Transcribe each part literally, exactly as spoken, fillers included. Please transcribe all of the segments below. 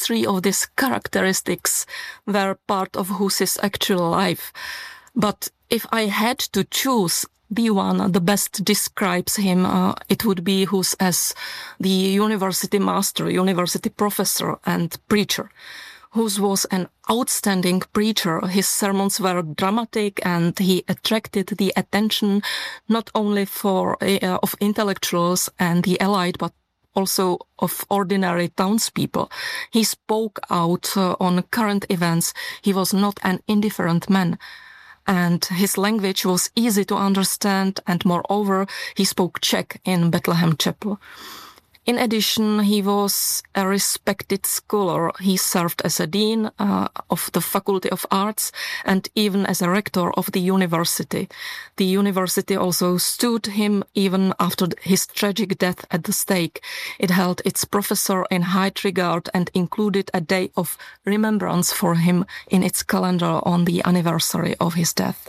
three of these characteristics were part of Hus's actual life. But if I had to choose the one that best describes him, uh, it would be Hus as the university master, university professor and preacher. Hus was an outstanding preacher. His sermons were dramatic and he attracted the attention not only for uh, of intellectuals and the elite, but also of ordinary townspeople. He spoke out uh, on current events. He was not an indifferent man. And his language was easy to understand, and moreover, he spoke Czech in Bethlehem Chapel. In addition, he was a respected scholar. He served as a dean uh, of the Faculty of Arts and even as a rector of the university. The university also stood him even after his tragic death at the stake. It held its professor in high regard and included a day of remembrance for him in its calendar on the anniversary of his death.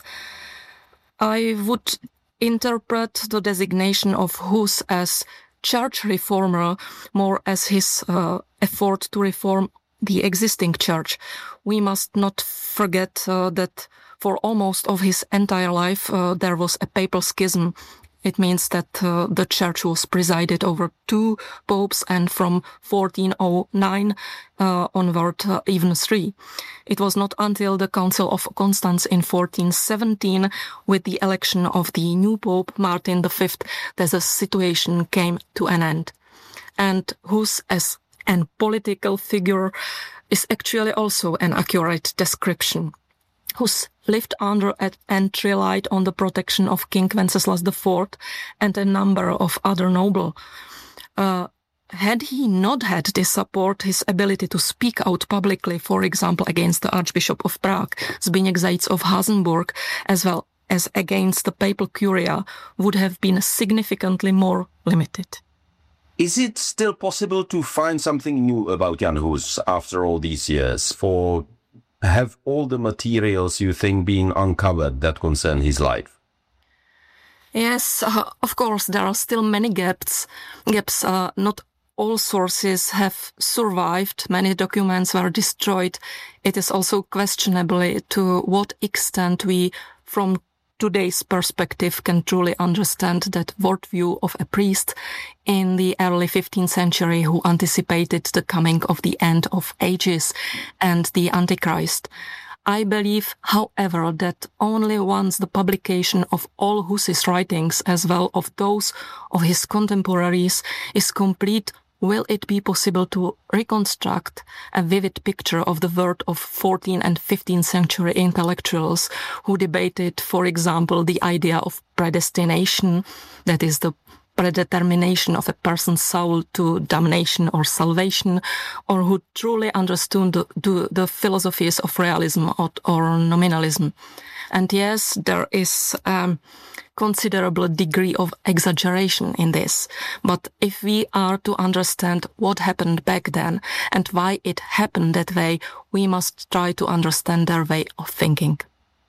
I would interpret the designation of Hus as church reformer more as his uh, effort to reform the existing church. We must not forget uh, that for almost of his entire life uh, there was a papal schism. It means that uh, the church was presided over two popes, and from fourteen oh nine uh, onward uh, even three. It was not until the Council of Constance in fourteen seventeen, with the election of the new pope Martin the Fifth, that the situation came to an end. And Hus as a political figure is actually also an accurate description. Hus lived under and relied on the protection of King Wenceslas the Fourth and a number of other nobles. Uh, had he not had this support, his ability to speak out publicly, for example, against the Archbishop of Prague, Zbigniew Zajíc of Hasenburg, as well as against the papal curia, would have been significantly more limited. Is it still possible to find something new about Jan Hus after all these years? For have all the materials you think been uncovered that concern his life? Yes, uh, of course, there are still many gaps. Gaps. Uh, not all sources have survived. Many documents were destroyed. It is also questionable to what extent we, from today's perspective, can truly understand that worldview of a priest in the early fifteenth century who anticipated the coming of the end of ages and the Antichrist. I believe, however, that only once the publication of all Hus's writings, as well of those of his contemporaries, is complete, will it be possible to reconstruct a vivid picture of the world of fourteenth and fifteenth century intellectuals who debated, for example, the idea of predestination, that is the predetermination of a person's soul to damnation or salvation, or who truly understood the, the, the philosophies of realism or, or nominalism. And yes, there is a considerable degree of exaggeration in this. But if we are to understand what happened back then and why it happened that way, we must try to understand their way of thinking.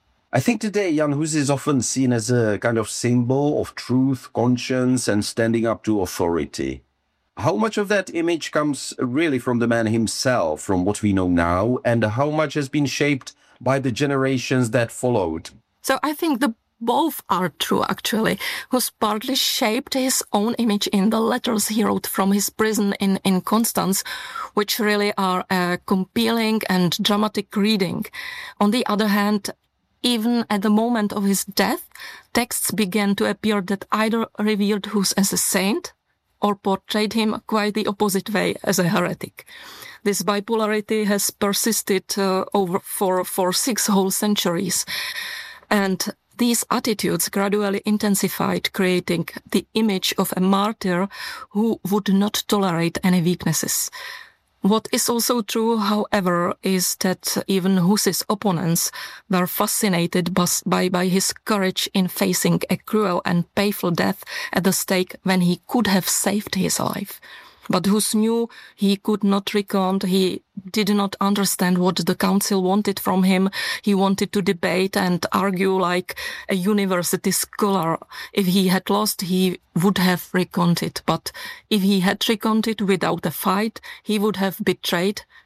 I think today Jan Hus is often seen as a kind of symbol of truth, conscience, and standing up to authority. How much of that image comes really from the man himself, from what we know now, and how much has been shaped by the generations that followed? So I think the both are true, actually. Hus partly shaped his own image in the letters he wrote from his prison in, in Constance, which really are a compelling and dramatic reading. On the other hand, even at the moment of his death, texts began to appear that either revered Hus as a saint or portrayed him quite the opposite way, as a heretic. This bipolarity has persisted uh, over for, for six whole centuries. And these attitudes gradually intensified, creating the image of a martyr who would not tolerate any weaknesses. What is also true, however, is that even Hus's opponents were fascinated by, by his courage in facing a cruel and painful death at the stake when he could have saved his life. But Hus knew he could not recant. He did not understand what the council wanted from him. He wanted to debate and argue like a university scholar. If he had lost, he would have recanted. But if he had recanted without a fight, he would have betrayed